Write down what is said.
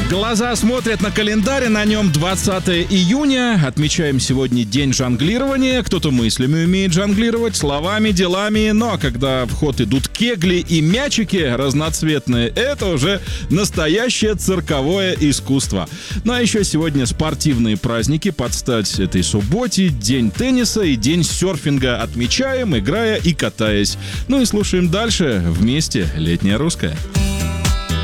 Глаза смотрят на календарь, на нем 20 июня. Отмечаем сегодня день жонглирования. Кто-то мыслями умеет жонглировать, словами, делами. Ну а когда в ход идут кегли и мячики разноцветные, это уже настоящее цирковое искусство. Ну а еще сегодня спортивные праздники под стать этой субботе. День тенниса и день серфинга. Отмечаем, играя и катаясь. Ну и слушаем дальше. Вместе «Летняя русская».